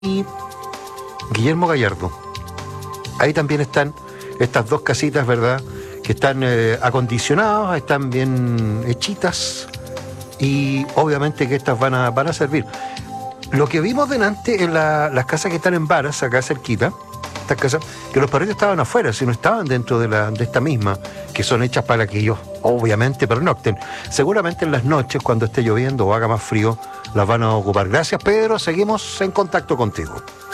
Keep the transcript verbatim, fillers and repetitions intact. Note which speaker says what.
Speaker 1: y Guillermo Gallardo. Ahí también están estas dos casitas, ¿verdad? Que están eh, acondicionadas, están bien hechitas y obviamente que estas van a, van a servir. Lo que vimos delante en la, las casas que están en Varas, acá cerquita, estas casas, que los perritos estaban afuera, si no estaban dentro de, la, de esta misma, que son hechas para que ellos, obviamente, pernocten. Seguramente en las noches, cuando esté lloviendo o haga más frío, las van a ocupar. Gracias, Pedro, seguimos en contacto contigo.